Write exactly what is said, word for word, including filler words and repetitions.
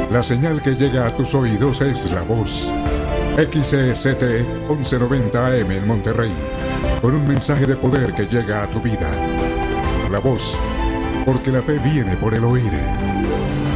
La señal que llega a tus oídos es La Voz. X E C T once noventa A M en Monterrey, con un mensaje de poder que llega a tu vida. La Voz, porque la fe viene por el oír.